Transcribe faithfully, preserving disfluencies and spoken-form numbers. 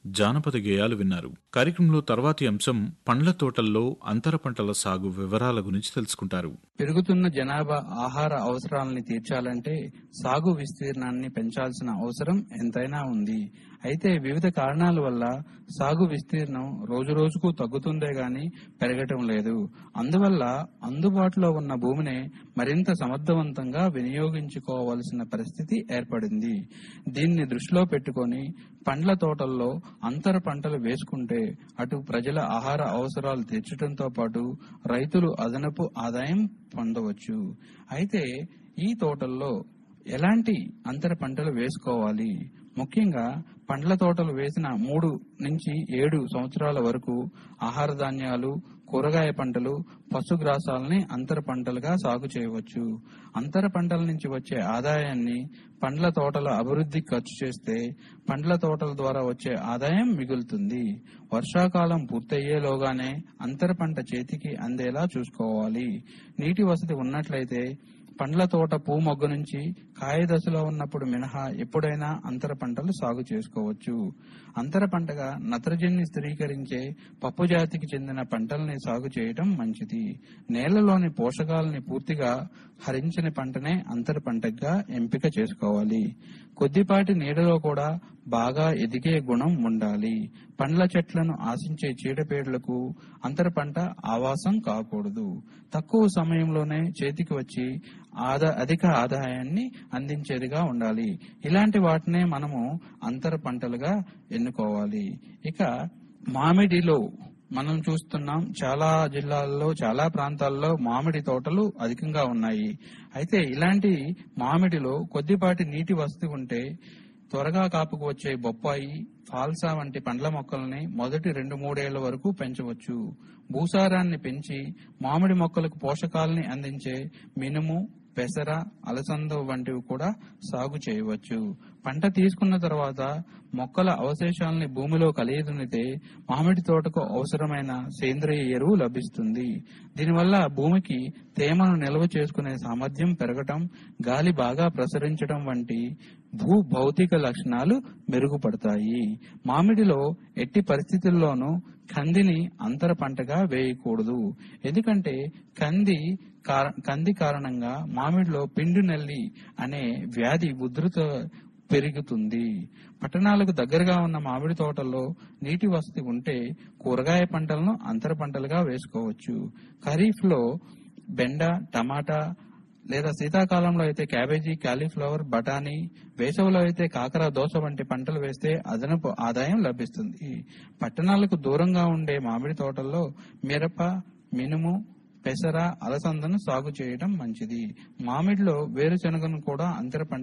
జానపద గేయాలు విన్నారు. కార్యక్రమంలో తర్వాతి అంశం పండ్ల తోటల్లో అంతర పంటల సాగు వివరాల గురించి తెలుసుకుంటారు. పెరుగుతున్న జనాభా ఆహార అవసరాలని తీర్చాలంటే సాగు విస్తీర్ణాన్ని పెంచాల్సిన అవసరం ఎంతైనా ఉంది. అయితే వివిధ కారణాల వల్ల సాగు విస్తీర్ణం రోజు రోజుకు తగ్గుతుందే గాని పెరగటం లేదు. అందువల్ల అందుబాటులో ఉన్న భూమిని మరింత సమర్థవంతంగా వినియోగించుకోవాల్సిన పరిస్థితి ఏర్పడింది. దీన్ని దృష్టిలో పెట్టుకొని పండ్ల తోటల్లో అంతర పంటలు వేసుకుంటే అటు ప్రజల ఆహార అవసరాలు తీర్చడంతో పాటు రైతులు అదనపు ఆదాయం పొందవచ్చు. అయితే ఈ తోటల్లో ఎలాంటి అంతర పంటలు వేసుకోవాలి? ముఖ్యంగా పండ్ల తోటలు వేసిన మూడు నుంచి ఏడు సంవత్సరాల వరకు ఆహార ధాన్యాలు, కూరగాయ పంటలు, పశుగ్రాసాలని అంతర పంటలుగా సాగు చేయవచ్చు. అంతర పంటల నుంచి వచ్చే ఆదాయాన్ని పండ్ల తోటల అభివృద్ధికి ఖర్చు చేస్తే పండ్ల తోటల ద్వారా వచ్చే ఆదాయం మిగులుతుంది. వర్షాకాలం పూర్తయ్యేలోగానే అంతర పంట చేతికి అందేలా చూసుకోవాలి. నీటి వసతి ఉన్నట్లయితే పండ్ల తోట పూ మొగ్గ నుంచి కాయ దశలో ఉన్నప్పుడు మినహా ఎప్పుడైనా అంతర పంటలు సాగు చేసుకోవచ్చు. అంతర పంటగా నత్రజనిని స్థిరీకరించే పప్పు జాతికి చెందిన పంటల్ని సాగు చేయటం మంచిది. నేలలోని పోషకాలని పూర్తిగా హరించని పంటనే అంతర పంటగా ఎంపిక చేసుకోవాలి. కొద్దిపాటి నీడలో కూడా బాగా ఎదిగే గుణం ఉండాలి. పండ్ల చెట్లను ఆశించే చీడపీడలకు అంతర పంట ఆవాసం కాకూడదు. తక్కువ సమయంలోనే చేతికి వచ్చి ఆదా అధిక ఆదాయాన్ని అందించేదిగా ఉండాలి. ఇలాంటి వాటినే మనము అంతర పంటలుగా ఎన్నుకోవాలి. ఇక మామిడిలో మనం చూస్తున్నాం, చాలా జిల్లాల్లో చాలా ప్రాంతాల్లో మామిడి తోటలు అధికంగా ఉన్నాయి. అయితే ఇలాంటి మామిడిలో కొద్దిపాటి నీటి వసతి ఉంటే త్వరగా కాపుకు వచ్చే బొప్పాయి, ఫాల్సా వంటి పండ్ల మొక్కల్ని మొదటి రెండు మూడేళ్ల వరకు పెంచవచ్చు. భూసారాన్ని పెంచి మామిడి మొక్కలకు పోషకాలని అందించే మినుము, పెసర, అలసంద వంటివి కూడా సాగు చేయవచ్చు. పంట తీసుకున్న తర్వాత మొక్కల అవశేషాలని భూమిలో కలియదునితే మామిడి తోటకు అవసరమైన సేంద్రియ ఎరువు లభిస్తుంది. దీనివల్ల భూమికి తేమను నిల్వ చేసుకునే సామర్థ్యం పెరగటం, గాలి బాగా ప్రసరించడం వంటి భూ భౌతిక లక్షణాలు మెరుగుపడతాయి. మామిడిలో ఎట్టి పరిస్థితుల్లోనూ కందిని అంతర పంటగా వేయకూడదు. ఎందుకంటే కంది కంది కారణంగా మామిడిలో పిండి నల్లి అనే వ్యాధి ఉధృత పెరుగుతుంది. పట్టణాలకు దగ్గరగా ఉన్న మామిడి తోటల్లో నీటి వసతి ఉంటే కూరగాయ పంటలను అంతర పంటలుగా వేసుకోవచ్చు. ఖరీఫ్ లో బెండ, టమాటా లేదా శీతాకాలంలో అయితే క్యాబేజీ, కాలీఫ్లవర్, బఠానీ, వేసవిలో అయితే కాకర, దోస వంటి పంటలు వేస్తే అదనపు ఆదాయం లభిస్తుంది. పట్టణాలకు దూరంగా ఉండే మామిడి తోటల్లో మిరప, మినుము, పెసర, అలసందను సాగు చేయడం మంచిది. మామిడిలో వేరుశనగను కూడా అంతర పంట